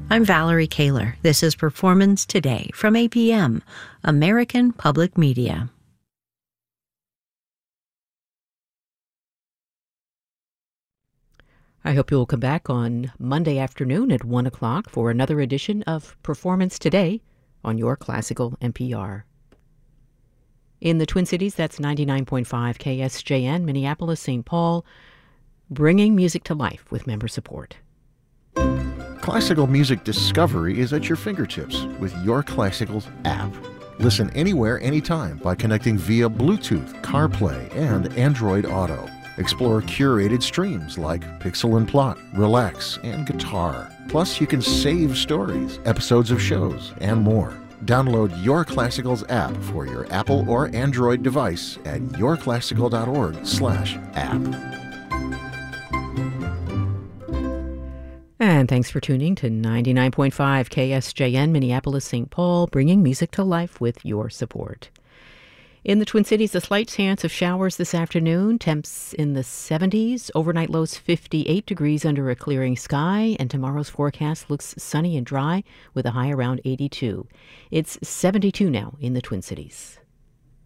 I'm Valerie Kaler. This is Performance Today from APM, American Public Media. I hope you will come back on Monday afternoon at 1 o'clock for another edition of Performance Today on your classical NPR. In the Twin Cities, that's 99.5 KSJN, Minneapolis, St. Paul, bringing music to life with member support. Classical music discovery is at your fingertips with Your Classicals app. Listen anywhere, anytime by connecting via Bluetooth, CarPlay, and Android Auto. Explore curated streams like Pixel and Plot, Relax, and Guitar. Plus, you can save stories, episodes of shows, and more. Download Your Classicals app for your Apple or Android device at yourclassical.org/app. And thanks for tuning to 99.5 KSJN, Minneapolis, St. Paul, bringing music to life with your support. In the Twin Cities, a slight chance of showers this afternoon. Temps in the 70s. Overnight lows 58 degrees under a clearing sky. And tomorrow's forecast looks sunny and dry with a high around 82. It's 72 now in the Twin Cities.